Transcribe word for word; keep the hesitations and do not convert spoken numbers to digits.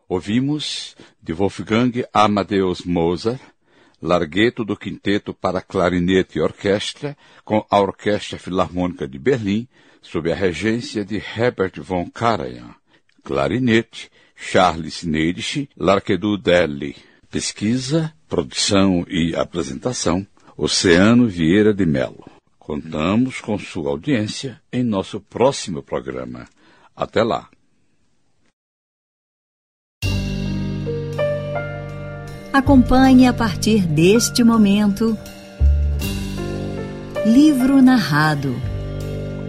Ouvimos de Wolfgang Amadeus Mozart, Larghetto do Quinteto para Clarinete e Orquestra, com a Orquestra Filarmônica de Berlim, sob a regência de Herbert von Karajan. Clarinete, Charles Neidisch, Larquedou Delli. Pesquisa, produção e apresentação, Oceano Vieira de Mello. Contamos com sua audiência em nosso próximo programa. Até lá. Acompanhe a partir deste momento Livro Narrado.